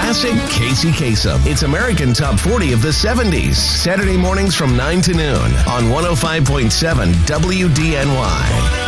classic Casey Kasem. It's American Top 40 of the 70s. Saturday mornings from 9 to noon on 105.7 WDNY.